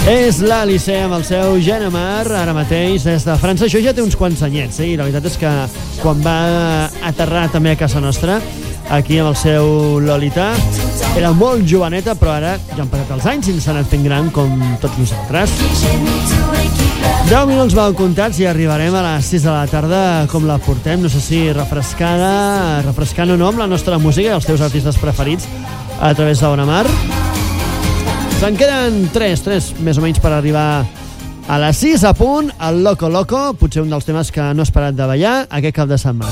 És l'Alice amb el seu Genemar, ara mateix des de França. Això ja té uns quants anyets, i la veritat és que quan va aterrar també a casa nostra, aquí amb el seu Lolita, era molt joveneta, però ara ja han passat els anys i s'ha anat fent gran com tots nosaltres. 10 minuts mal comptats i arribarem a les 6 de la tarda. Com la portem? No sé si refrescant o no amb la nostra música i els teus artistes preferits a través d'Ona Mar. Se'n queden 3 més o menys per arribar a les 6 a punt. El Loco Loco, potser un dels temes que no has parat de ballar aquest cap de setmana.